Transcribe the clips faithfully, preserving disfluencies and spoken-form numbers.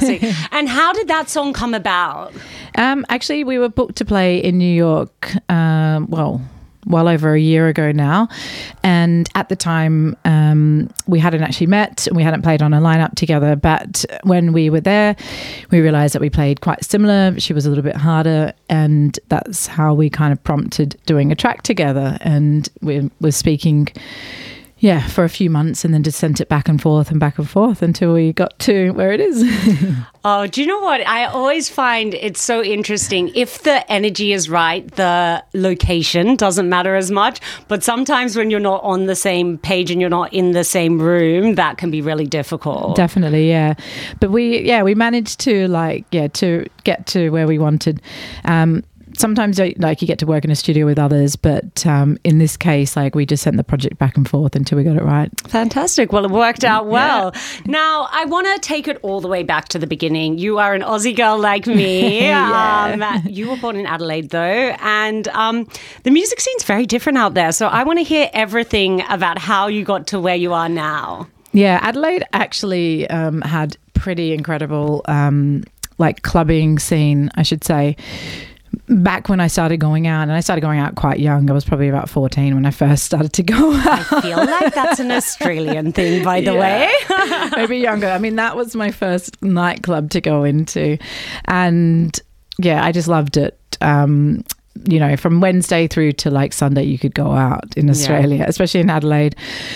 fantastic. And how did that song come about? Um, actually, we were booked to play in New York, um, well, well over a year ago now. And at the time, um, we hadn't actually met and we hadn't played on a lineup together. But when we were there, we realised that we played quite similar. She was a little bit harder. And that's how we kind of prompted doing a track together. And we were speaking... Yeah, for a few months and then just sent it back and forth and back and forth until we got to where it is. Oh, do you know what? I always find it's so interesting. If the energy is right, the location doesn't matter as much. But sometimes when you're not on the same page and you're not in the same room, that can be really difficult. Definitely, yeah. But we, yeah, we managed to like, yeah, to get to where we wanted. Um, Sometimes, like, you get to work in a studio with others, but um, in this case, like, we just sent the project back and forth until we got it right. Fantastic. Well, it worked out well. Yeah. Now, I want to take it all the way back to the beginning. You are an Aussie girl like me. yeah. um, you were born in Adelaide, though, and um, the music scene's very different out there. So I want to hear everything about how you got to where you are now. Yeah, Adelaide actually um, had pretty incredible, um, like, clubbing scene, I should say. Back when I started going out, and I started going out quite young, I was probably about fourteen when I first started to go out. I feel like that's an Australian thing, by the yeah. way. Maybe younger. I mean, that was my first nightclub to go into. And yeah, I just loved it. Um, you know, from Wednesday through to like Sunday, you could go out in Australia, yeah. especially in Adelaide.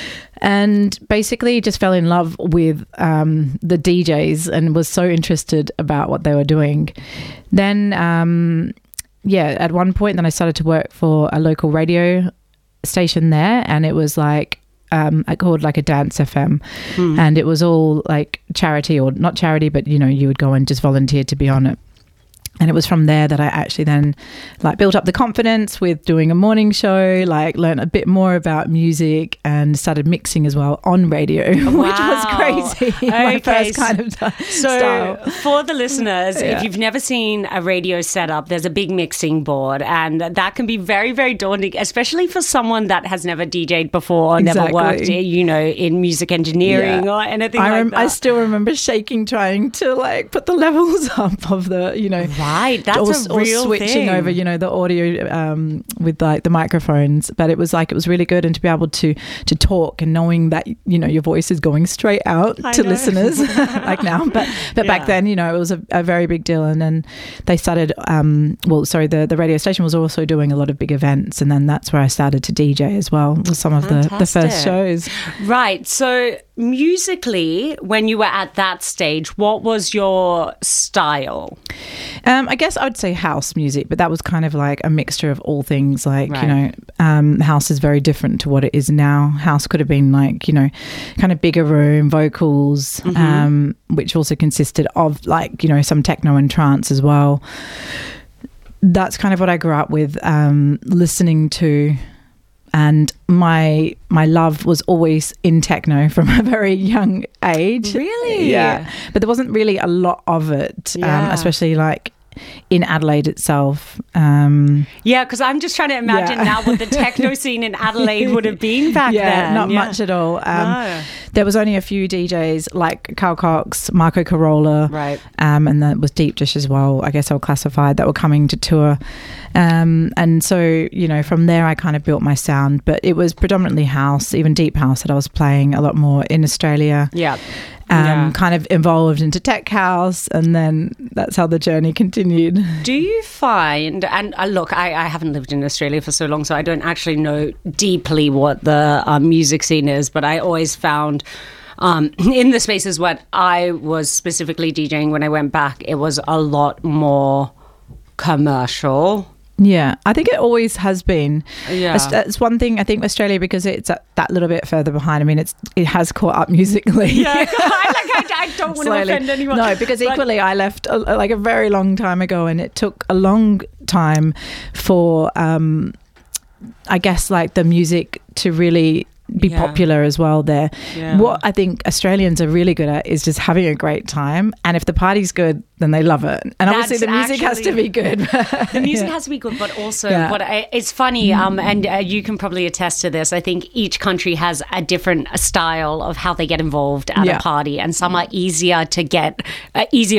And basically just fell in love with um, the D Js and was so interested about what they were doing. Then, um, yeah, at one point, then I started to work for a local radio station there, and it was like, um, I called like a Dance F M, hmm. and it was all like charity, or not charity, but, you know, you would go and just volunteer to be on it. And it was from there that I actually then like built up the confidence with doing a morning show, like learned a bit more about music and started mixing as well on radio, wow. which was crazy. Okay. My first kind of t- so style. For the listeners, yeah. if you've never seen a radio setup, there's a big mixing board, and that can be very, very daunting, especially for someone that has never D J'd before or exactly. never worked, you know, in music engineering yeah. or anything I rem- like that. I still remember shaking trying to like put the levels up of the, you know, right, that's or, a real or switching thing. over, you know, the audio um, with like the microphones. But it was like, it was really good. And to be able to to talk and knowing that, you know, your voice is going straight out I to know. listeners like now. But but yeah. back then, you know, it was a, a very big deal. And then they started, um, well, sorry, the, the radio station was also doing a lot of big events. And then that's where I started to D J as well, with some of the, the first shows. Right. So musically, when you were at that stage, what was your style? Um, I guess I would say house music, but that was kind of like a mixture of all things. Like, right. you know, um, house is very different to what it is now. House could have been like, you know, kind of bigger room, vocals, mm-hmm. um, which also consisted of like, you know, some techno and trance as well. That's kind of what I grew up with, um, listening to. And my my love was always in techno from a very young age. Really? Yeah. But there wasn't really a lot of it, yeah. um, especially like in Adelaide itself. Um, yeah, because I'm just trying to imagine yeah. now what the techno scene in Adelaide would have been back yeah, then. Not yeah. much at all. Um, no. There was only a few D Js like Carl Cox, Marco Carolla, right. um, and that was Deep Dish as well, I guess I'll classify, that were coming to tour. Um, and so, you know, from there I kind of built my sound, but it was predominantly house, even deep house that I was playing a lot more in Australia. Yeah. Um, yeah. Kind of evolved into tech house, and then that's how the journey continued. Do you find, and uh, look, I, I haven't lived in Australia for so long, so I don't actually know deeply what the uh, music scene is, but I always found um, in the spaces what I was specifically DJing when I went back, it was a lot more commercial. Yeah, I think it always has been. Yeah. It's, it's one thing, I think, Australia, because it's a, that little bit further behind. I mean, it's it has caught up musically. Yeah, I, like, I, I don't want to offend anyone. No, because but equally I left a, like a very long time ago, and it took a long time for, um, I guess, like the music to really be yeah. popular as well there. Yeah. What I think Australians are really good at is just having a great time, and if the party's good, then they love it. And obviously That's the music actually, has to be good. The music yeah. has to be good, but also yeah. what I, it's funny, um, and uh, you can probably attest to this. I think each country has a different style of how they get involved at yeah. a party, and some are easier to get, uh, easier